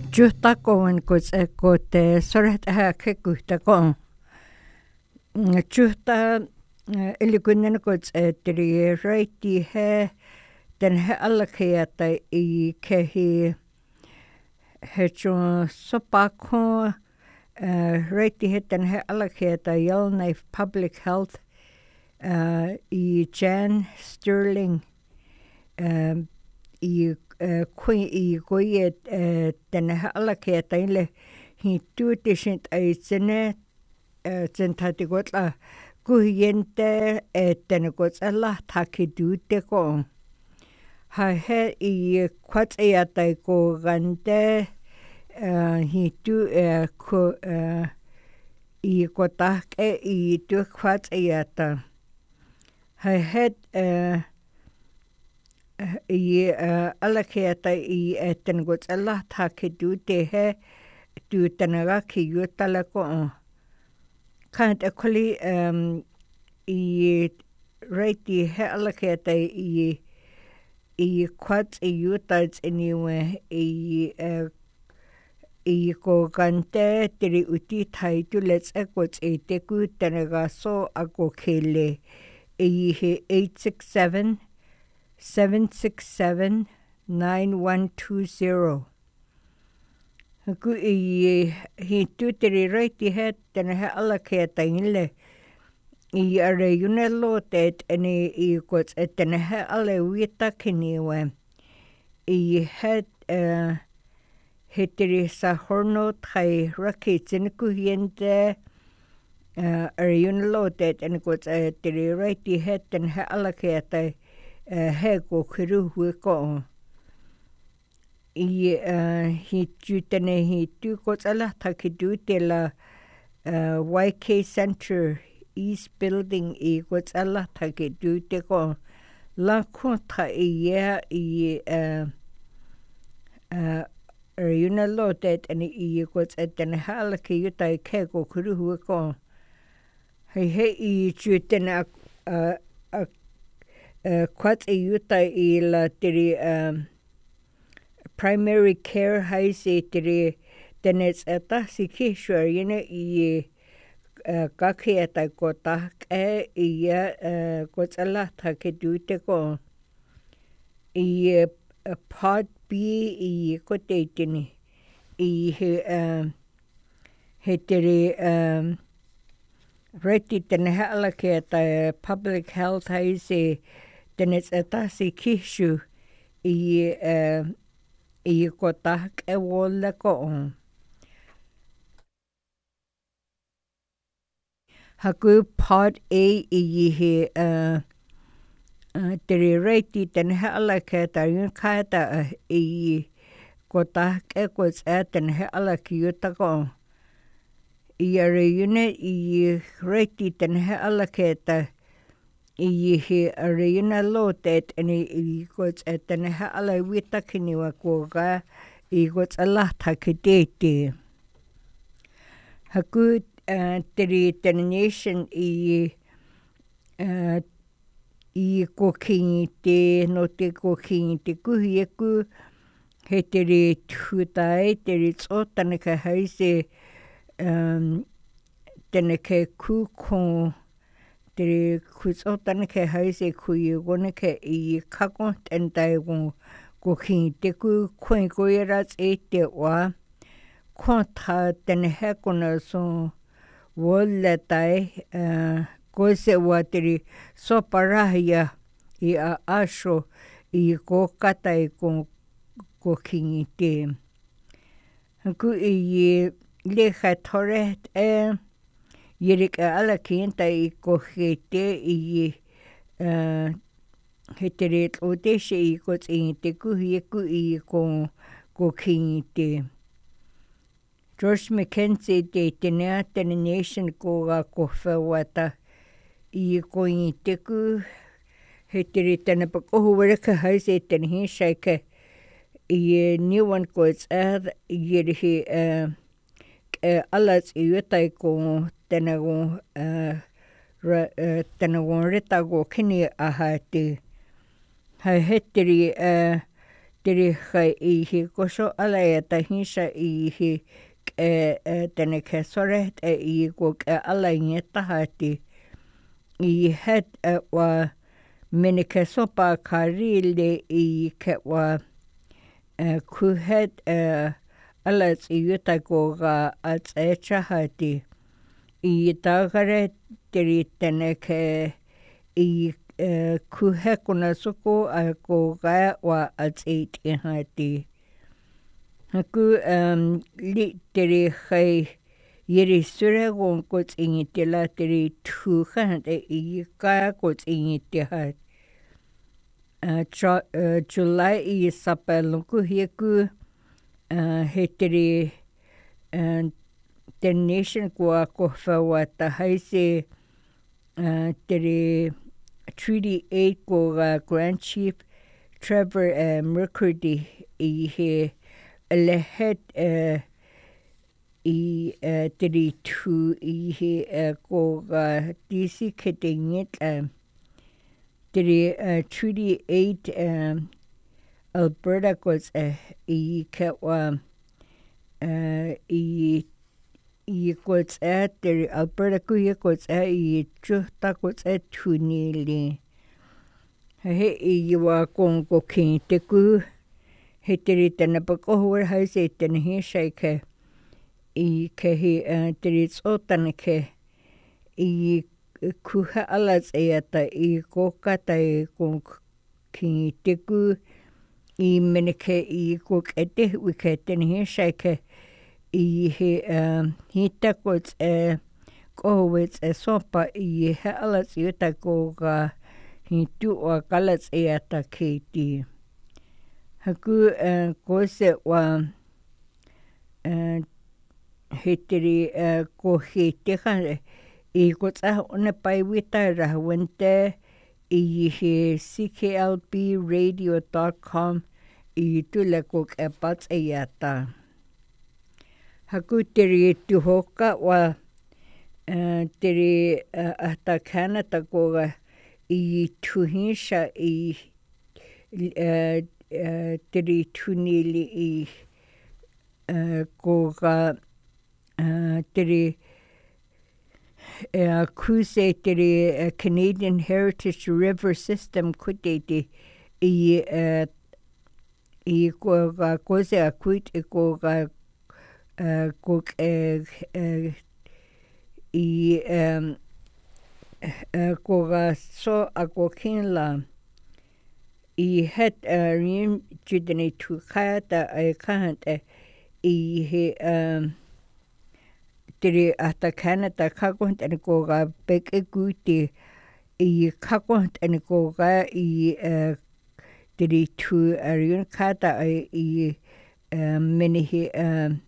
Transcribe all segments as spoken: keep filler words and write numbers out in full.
Juhtakoon kus kote soret häkkuhtakoon. Juhta eli kunnen kus tri reiti he den he alla keata i kehi he jo sopako reiti he den he alla keata Yellowknife Public Health uh, i Jan Sterling um, i kui i kui den alla keata ile hi tuutisint ai sene sentati gotla kuhiente den gotsalla taki duute ko ha he i kwatseata ko gante hi tu ko i kotake i tu kwatseata ha het i alla keata i etten gotsalla taki duute he duutanaga ki yutala ko kant ekoli um, i reiti he alla keata i i kwats i yutats iniwe i uh, i ko gante tiri uti tai tu let's equals e te kutanaga so ako kele i he eight six seven seven six seven nine one two zero. Ku i hi tutiri reiti he tena he ala keata inle i are yunelo te ene i kots etena he ale wita kiniwe i he uh, he tiri sa horno tai raki tiniku hiente uh, are yunelo te ene kots uh, tiri reiti he tena he ala keata Uh, he ko kuru hui ko i uh, hi tutene hi tu ko tsala taki du te la uh, Y K Center East Building i ko tsala taki du te ko la ko ta i ia i uh, uh, er yuna lo te ane i ko tsatene hala ki yuta i ke ko kuru hui ko hei he i tutene uh, uh, Uh, kwats e yuta i la tiri um, primary care haise tiri tenets eta si kishwar yine i uh, kaki eta kota ke i uh, kotsala take dute ko i uh, pod B i kote tini i he um, he tiri um, reti tene hala ke eta public health haise tenets eta si kishu i uh, i kota ke wolle ko haku pod A i he uh, uh, teri reiti tene hala ke eta yun kaeta i kota ke kots e tene hala ki yuta ko i are yune i reiti tene hala ke eta i he arena lo te ene i kots etene ha ala wita kiniwa ko ga i kots ala taki te te. Haku uh, teri tene nation i uh, i ko kingi te no te ko kingi te kuhi eku he teri tutai teri tsotane ka haise um, tene ke kukong tiri kutsotane ke haise kui gone ke i kako tentai go go ki te ku koi koi rats e te wa konta tene he kona so wolle tai uh, ko se wa tiri so parahia i a asho i ko katai ko ko ki te ku i le khatore e Yerik ala kienta i ko hete i uh, hetere o te she i ko tsi te kuhi e ku i ko ko kingi te. George Mackenzie te tenea tene nation ko ga ko whawata i ko i te ku hetere tena pa kohu wereka haise tene he shaika i new one ko it's ad yerihi uh, uh, alas i utai ko tena go uh, ra, uh, tena go reta go kini aha te ha heteri uh, tiri khai I hi koso ala ya tahisha I hi e tene ke sore e I ko ke ala ngeta hati I het e wa mene ke sopa karile I ke wa ku het e ala tsi yuta ko ga at e chahati I tagare tiri tene ke I ku he kona soko a ko ga wa at e hati Haku um, li tiri khai yeri sura gon ko tsingi te la tiri tu khan te I kaya ko tsingi te ha. Uh, uh, July I sapa lunku hieku uh, he tiri uh, the nation kua ko whawa ta haise uh, tiri Treaty eight ko uh, Grand Chief Trevor uh, Mercurdy I he lehet uh, I uh, tiri tu I he uh, ko uh, D C ketengit uh, tiri uh, Treaty eight um, Alberta was uh, I ke wa uh, I I was at tiri Alberta ku I was at I chuta was at tunili he I wa kong ko king te ku he tiri tana pakohor haise tana he shaike I ke he uh, tiri tsotana ke I kuha alas e ata I kokata e kong ki teku I meneke I kok ete wike tana he shaike I he um, he takots e kohowits e sopa I he alas I uta koga he tu o kalas e ata ke ti. Haku uh, kose wa uh, he tiri uh, ko he teha I ko tsa one pai wita ra wente I he c k l b radio dot com I tu le ko e pats e yata. Haku tiri tu hoka wa uh, tiri uh, ata Canada ko ga I tuhinsha I uh, Uh, tiri tunili I uh, ko ga uh, tiri uh, kuse tiri uh, Canadian Heritage River System kutete I uh, I ko ga kose a kuit I ko ga uh, ko uh, uh, I um, uh, ko ga so a ko kinla I het uh, rin jidene tu kata ai kahant e I he um, tiri ata Canada kakohant ane ko ga bek e guti I kakohant ane ko ga I uh, tiri tu uh, rin kata ai I uh, mene he um,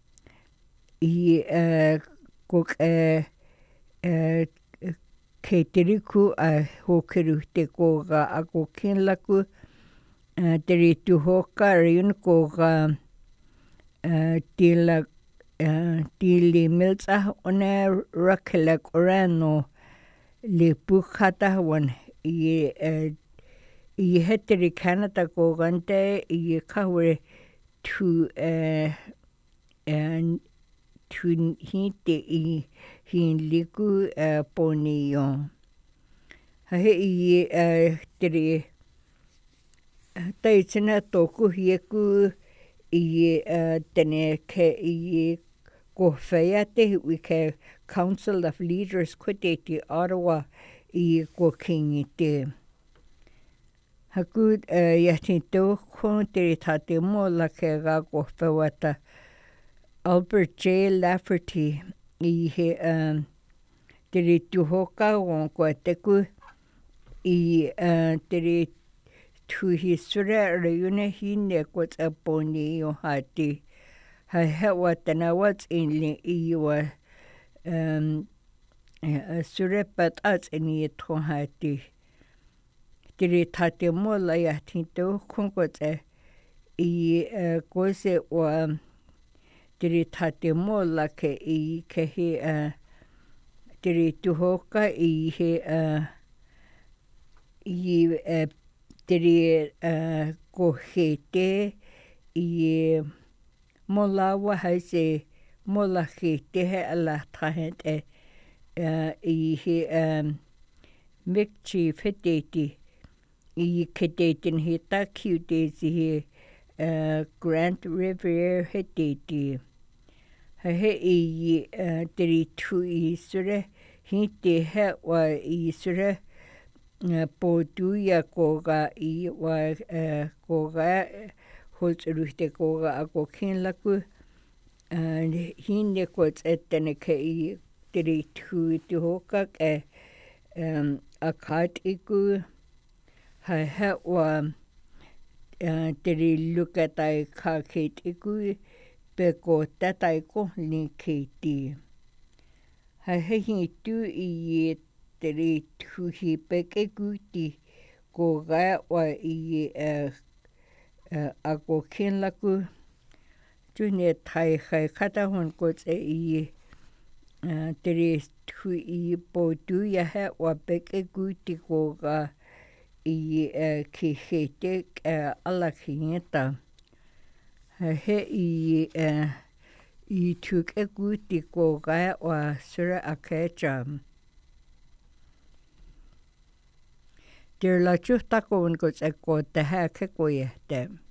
I uh, kok e uh, ke tiri ku a hokeru te ko ga a ko kinlaku uh, tiri tu hoka rin ko ga uh, tila uh, tili milta one rakelak orano le pukhata wan I uh, I hetiri Canada ko gante I kawe tu uh, and tu hinte I hin liku uh, poni yon. Hahe I uh, tiri taitina toku hieku I uh, tene ke I ko whea te wike Council of Leaders kote te Ottawa I ko kingi te. Haku uh, yati tau kon tiri tate mo la ke ga ko whewata Albert J. Lafferty I he um, tiri tuhoka won ko teku I uh, tiri tuhi sura reune hine ko tsaponi o hati ha hewa tana wats in I wa um, uh, sura pat ats in I to hati tiri tate mo la yati to kon ko tse I uh, ko se wa tiri tate mo la ke I ke he uh, tiri tuhoka I he uh, I uh, tiri uh, ko he te I mola wa haise mola he te he ala tahent e uh, I he um, Mick Chief he te te I ke te ten he takiu te si he uh, Grant Riviere he te te he he I uh, te ri tu I sure he te he wa I sure uh, po tuia ko ga I wa uh, ko ga holtru te ko ga ko kin laku and hine ko etene ke I te ri tu te hoka ke um, a kat iku ha he wa uh, te ri luka tai ka ke iku pe ko tatai ko ni ke ti ha he hi tu I te ri tu hi pe ke ku ti ko ga wa I uh, uh, a ko kin laku tu ne tai khai kata hon ko tse I uh, te ri tu I po tu ya he wa pe ke ku ti ko ga I uh, ki he te uh, ala ki ngeta ha he I uh, I tu ke ku ti ko ga wa sura a ke jam Dear la chuta ko un ko tse ko te ha ke ko ye te